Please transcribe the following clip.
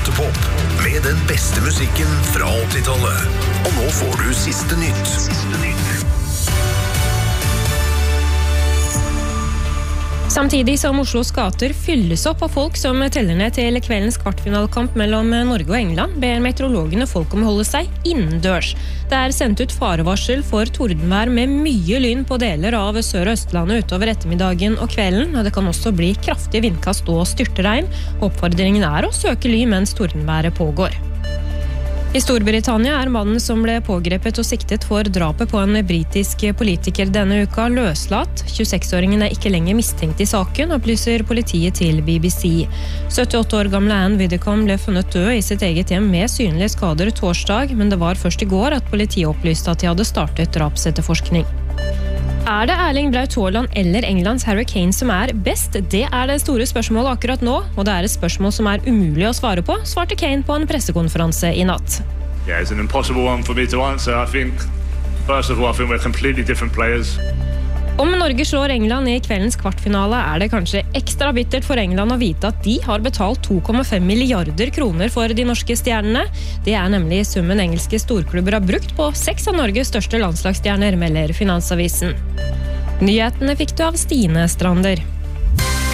88pop med den beste musikken fra 80-tallet. Og nå får du siste nytt. Samtidig som Oslos gater fylles opp av folk som teller ned til kveldens kvartfinalkamp mellom Norge og England, ber meteorologene folk om å holde seg innendørs. Det er sendt ut farevarsel for tordenvær med mye lyn på deler av Sør- og Østlandet utover ettermiddagen og kvelden, og det kan også bli kraftige vindkast og styrtregn. Oppfordringen er å søke ly mens tordenværet pågår. I Storbritannia er mannen som ble pågrepet og siktet for drapet på en britisk politiker denne uka løslatt. 26-åringen er ikke lenger mistenkt i saken, opplyser politiet til BBC. 78 år gamle Anne Widdecombe ble funnet død i sitt eget hjem med synlige skader torsdag, men det var først i går at politiet opplyste at de hadde startet drapsetterforskning. Er det Erling Braut Haaland eller Englands Harry Kane som er best? Det er det store spørsmålet akkurat nå, og det er et spørsmål som er umulig å svare på, svarte Kane på en pressekonferanse i natt. Yeah, it's an impossible one for me to answer. I think we're completely different players. Om Norge slår England i kveldens kvartfinale, er det kanskje ekstra bittert for England å vite at de har betalt 2,5 milliarder kroner for de norske stjernene. Det er nemlig summen engelske storklubber har brukt på 6 av Norges største landslagsstjerner, melder Finansavisen. Nyhetene fikk du av Stine Strander.